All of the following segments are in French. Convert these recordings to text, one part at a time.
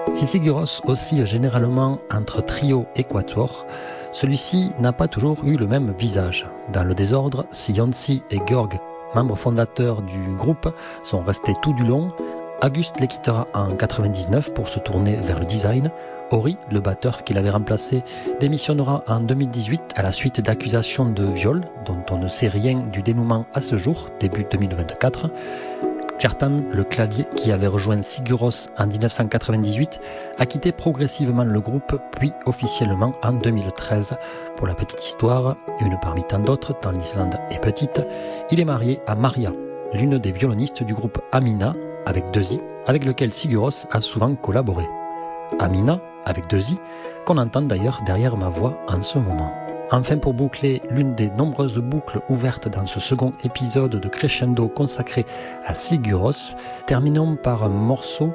Si Sigurós oscille généralement entre trio et quatuor, celui-ci n'a pas toujours eu le même visage. Dans le désordre, si Jonsi et Georg, membres fondateurs du groupe, sont restés tout du long, August les quittera en 1999 pour se tourner vers le design. Ori, le batteur qui l'avait remplacé, démissionnera en 2018 à la suite d'accusations de viol, dont on ne sait rien du dénouement à ce jour, début 2024. Kjartan, le clavier qui avait rejoint Sigurós en 1998, a quitté progressivement le groupe, puis officiellement en 2013. Pour la petite histoire, une parmi tant d'autres, tant l'Islande est petite, il est marié à Maria, l'une des violonistes du groupe Amina, avec deux i, avec lequel Sigurós a souvent collaboré. Amina, avec deux i, qu'on entend d'ailleurs derrière ma voix en ce moment. Enfin, pour boucler l'une des nombreuses boucles ouvertes dans ce second épisode de Crescendo consacré à Sigurós, terminons par un morceau,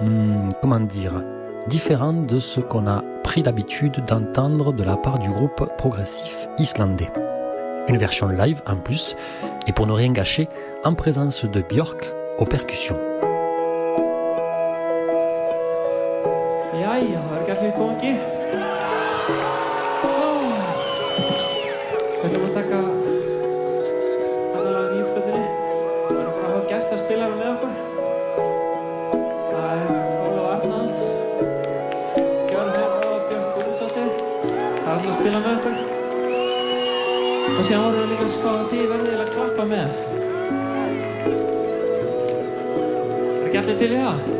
différent de ce qu'on a pris l'habitude d'entendre de la part du groupe progressif islandais. Une version live en plus, et pour ne rien gâcher, en présence de Björk aux percussions. Jæja, það ekki allir í gangi. Við ætlum að taka annalega nýjum. Við erum bara að hafa gestaspilari með okkur. Það Ólafur Arnalds, Gjörn Herra og Björn Guðmundsdóttir. Það ætla að spila með okkur. Og síðan vorum við líka að fá því verðið að klappa með. Ekki allir til í það?